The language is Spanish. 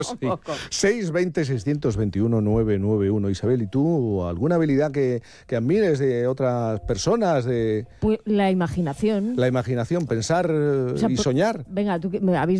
Sí. 620-621-991. Isabel, ¿y tú alguna habilidad que admires de otras personas? Pues la imaginación. La imaginación, pensar y soñar. Venga, tú que me habéis